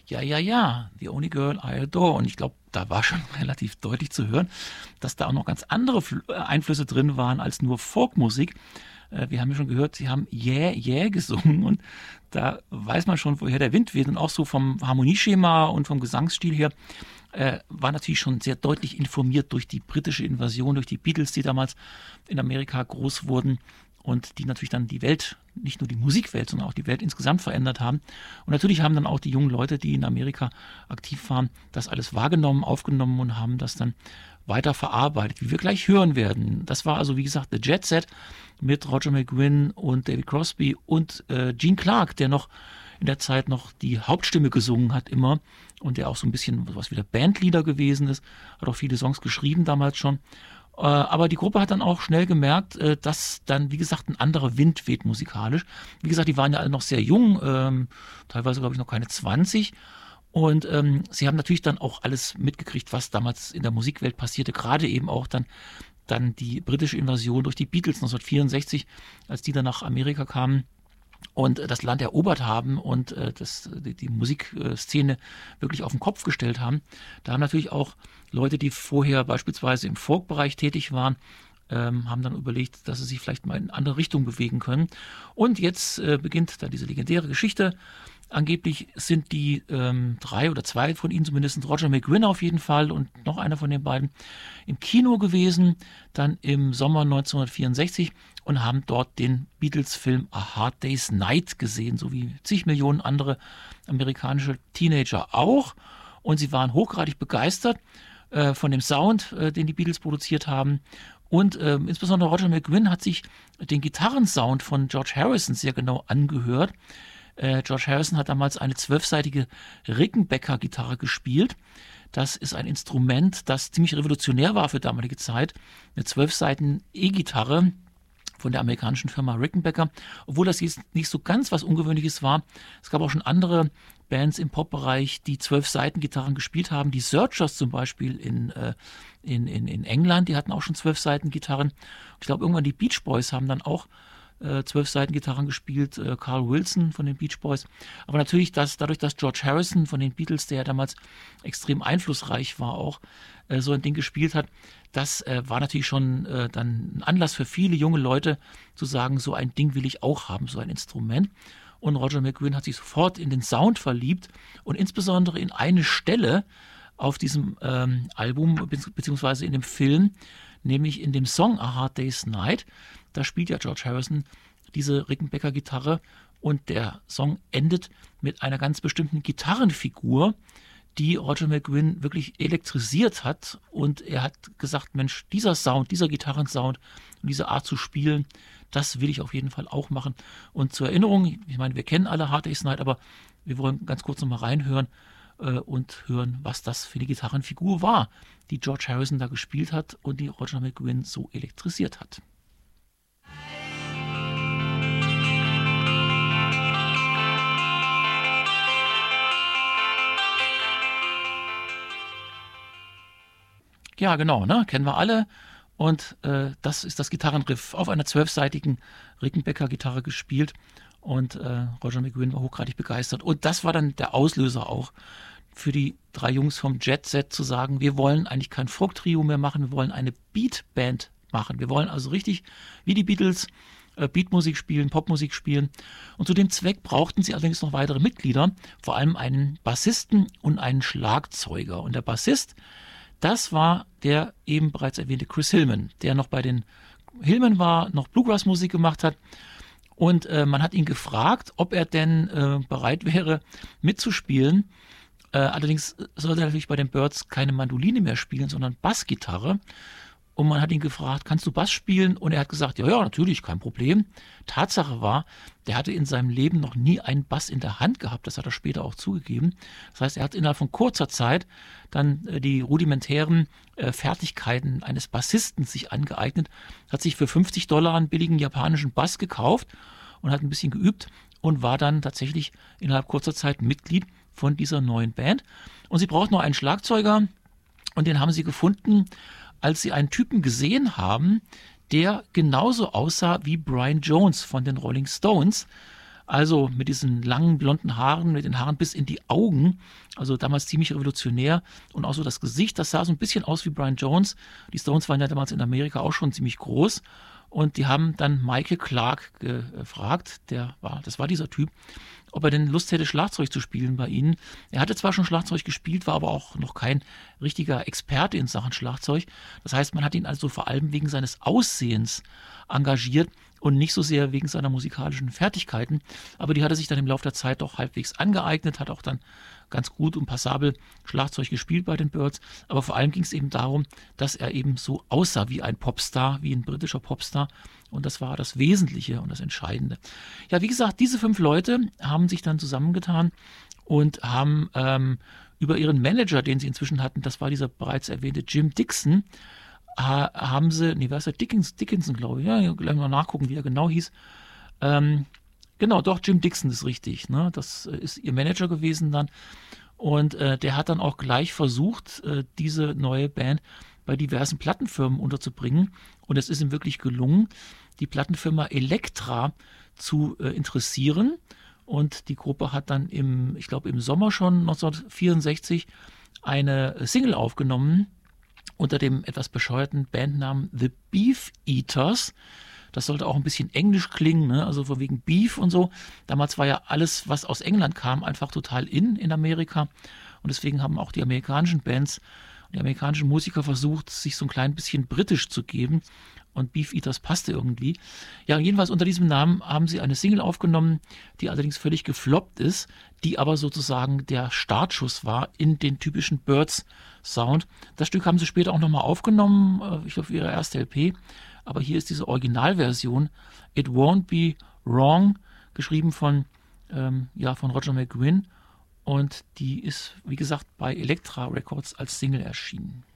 Ja, ja, ja, The Only Girl I Adore. Und ich glaube, da war schon relativ deutlich zu hören, dass da auch noch ganz andere Einflüsse drin waren als nur Folkmusik. Wir haben ja schon gehört, sie haben Yeah, Yeah gesungen und da weiß man schon, woher der Wind weht. Und auch so vom Harmonieschema und vom Gesangsstil her war natürlich schon sehr deutlich informiert durch die britische Invasion, durch die Beatles, die damals in Amerika groß wurden und die natürlich dann die Welt, nicht nur die Musikwelt, sondern auch die Welt insgesamt verändert haben. Und natürlich haben dann auch die jungen Leute, die in Amerika aktiv waren, das alles wahrgenommen, aufgenommen und haben das dann weiter verarbeitet, wie wir gleich hören werden. Das war also, wie gesagt, The Jet Set mit Roger McGuinn und David Crosby und Gene Clark, der noch in der Zeit noch die Hauptstimme gesungen hat immer und der auch so ein bisschen was wie der Bandleader gewesen ist, hat auch viele Songs geschrieben damals schon. Aber die Gruppe hat dann auch schnell gemerkt, dass dann, wie gesagt, ein anderer Wind weht musikalisch. Wie gesagt, die waren ja alle noch sehr jung, teilweise glaube ich noch keine 20. Und sie haben natürlich dann auch alles mitgekriegt, was damals in der Musikwelt passierte, gerade eben auch dann die britische Invasion durch die Beatles 1964, als die dann nach Amerika kamen und das Land erobert haben und die Musikszene wirklich auf den Kopf gestellt haben. Da haben natürlich auch Leute, die vorher beispielsweise im Folk-Bereich tätig waren, haben dann überlegt, dass sie sich vielleicht mal in eine andere Richtung bewegen können. Und jetzt beginnt da diese legendäre Geschichte. Angeblich sind die 3 oder 2 von ihnen zumindest, Roger McGuinn auf jeden Fall und noch einer von den beiden, im Kino gewesen, dann im Sommer 1964 und haben dort den Beatles-Film A Hard Day's Night gesehen, so wie zig Millionen andere amerikanische Teenager auch. Und sie waren hochgradig begeistert von dem Sound, den die Beatles produziert haben. Und insbesondere Roger McGuinn hat sich den Gitarrensound von George Harrison sehr genau angehört. George Harrison hat damals eine 12-seitige Rickenbacker-Gitarre gespielt. Das ist ein Instrument, das ziemlich revolutionär war für damalige Zeit. Eine 12-Seiten E-Gitarre von der amerikanischen Firma Rickenbacker. Obwohl das jetzt nicht so ganz was Ungewöhnliches war. Es gab auch schon andere Bands im Pop-Bereich, die 12-Seiten-Gitarren gespielt haben. Die Searchers zum Beispiel in England, die hatten auch schon 12-Seiten-Gitarren. Ich glaube, irgendwann die Beach Boys haben dann auch 12-Seiten-Gitarren gespielt, Carl Wilson von den Beach Boys. Aber natürlich, dadurch, dass George Harrison von den Beatles, der ja damals extrem einflussreich war, auch so ein Ding gespielt hat, das war natürlich schon dann ein Anlass für viele junge Leute zu sagen, so ein Ding will ich auch haben, so ein Instrument. Und Roger McGuinn hat sich sofort in den Sound verliebt und insbesondere in eine Stelle auf diesem Album beziehungsweise in dem Film, nämlich in dem Song A Hard Day's Night. Da spielt ja George Harrison diese Rickenbacker-Gitarre und der Song endet mit einer ganz bestimmten Gitarrenfigur, die Roger McGuinn wirklich elektrisiert hat. Und er hat gesagt, Mensch, dieser Sound, dieser Gitarrensound und diese Art zu spielen, das will ich auf jeden Fall auch machen. Und zur Erinnerung, ich meine, wir kennen alle Hard Day's Night, aber wir wollen ganz kurz nochmal reinhören und hören, was das für eine Gitarrenfigur war, die George Harrison da gespielt hat und die Roger McGuinn so elektrisiert hat. Ja, genau, ne? Kennen wir alle. Und das ist das Gitarrenriff auf einer 12-seitigen Rickenbacker-Gitarre gespielt. Und Roger McGuinn war hochgradig begeistert. Und das war dann der Auslöser auch für die 3 Jungs vom Jet Set zu sagen, wir wollen eigentlich kein Folk-Trio mehr machen, wir wollen eine Beat-Band machen. Wir wollen also richtig wie die Beatles Beatmusik spielen, Popmusik spielen. Und zu dem Zweck brauchten sie allerdings noch weitere Mitglieder, vor allem einen Bassisten und einen Schlagzeuger. Und der Bassist, das war der eben bereits erwähnte Chris Hillman, der noch bei den Hillman war, noch Bluegrass-Musik gemacht hat. Und man hat ihn gefragt, ob er denn bereit wäre, mitzuspielen. Allerdings sollte er natürlich bei den Byrds keine Mandoline mehr spielen, sondern Bassgitarre. Und man hat ihn gefragt, kannst du Bass spielen? Und er hat gesagt, ja, natürlich, kein Problem. Tatsache war, der hatte in seinem Leben noch nie einen Bass in der Hand gehabt. Das hat er später auch zugegeben. Das heißt, er hat innerhalb von kurzer Zeit dann die rudimentären Fertigkeiten eines Bassisten sich angeeignet, hat sich für $50 einen billigen japanischen Bass gekauft und hat ein bisschen geübt und war dann tatsächlich innerhalb kurzer Zeit Mitglied von dieser neuen Band. Und sie braucht noch einen Schlagzeuger und den haben sie gefunden, als sie einen Typen gesehen haben, der genauso aussah wie Brian Jones von den Rolling Stones. Also mit diesen langen blonden Haaren, mit den Haaren bis in die Augen. Also damals ziemlich revolutionär. Und auch so das Gesicht, das sah so ein bisschen aus wie Brian Jones. Die Stones waren ja damals in Amerika auch schon ziemlich groß. Und die haben dann Michael Clarke gefragt, das war dieser Typ, ob er denn Lust hätte, Schlagzeug zu spielen bei ihnen. Er hatte zwar schon Schlagzeug gespielt, war aber auch noch kein richtiger Experte in Sachen Schlagzeug. Das heißt, man hat ihn also vor allem wegen seines Aussehens engagiert und nicht so sehr wegen seiner musikalischen Fertigkeiten. Aber die hat er sich dann im Laufe der Zeit doch halbwegs angeeignet, hat auch dann ganz gut und passabel Schlagzeug gespielt bei den Byrds. Aber vor allem ging es eben darum, dass er eben so aussah wie ein Popstar, wie ein britischer Popstar. Und das war das Wesentliche und das Entscheidende. Ja, wie gesagt, diese 5 Leute haben sich dann zusammengetan und haben über ihren Manager, den sie inzwischen hatten, das war dieser bereits erwähnte Jim Dixon, haben sie, wer ist der? Dickinson, glaube ich. Ja, gleich mal nachgucken, wie er genau hieß. Genau, doch, Jim Dixon ist richtig. Ne? Das ist ihr Manager gewesen dann. Und der hat dann auch gleich versucht, diese neue Band bei diversen Plattenfirmen unterzubringen. Und es ist ihm wirklich gelungen, die Plattenfirma Elektra zu interessieren. Und die Gruppe hat dann ich glaube im Sommer schon 1964 eine Single aufgenommen unter dem etwas bescheuerten Bandnamen The Beef Eaters. Das sollte auch ein bisschen englisch klingen, ne? Also von wegen Beef und so. Damals war ja alles, was aus England kam, einfach total in Amerika. Und deswegen haben auch die amerikanischen Bands, die amerikanischen Musiker versucht, sich so ein klein bisschen britisch zu geben. Und Beef Eaters passte irgendwie. Ja, jedenfalls unter diesem Namen haben sie eine Single aufgenommen, die allerdings völlig gefloppt ist, die aber sozusagen der Startschuss war in den typischen Byrds-Sound. Das Stück haben sie später auch nochmal aufgenommen, ich glaube für ihre erste LP. Aber hier ist diese Originalversion, It Won't Be Wrong, geschrieben von Roger McGuinn. Und die ist, wie gesagt, bei Elektra Records als Single erschienen.